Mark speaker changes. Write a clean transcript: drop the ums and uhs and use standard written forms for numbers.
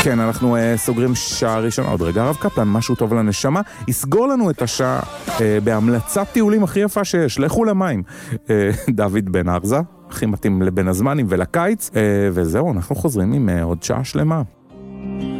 Speaker 1: כן, אנחנו סוגרים שעה ראשונה. עוד רגע, הרב קפלן, משהו טוב לנשמה. יסגור לנו את השעה בהמלצת טיולים הכי יפה שיש. לכו למים. דוד בן ארזה, הכי מתאים לבין הזמנים ולקיץ. וזהו, אנחנו חוזרים עם עוד שעה שלמה.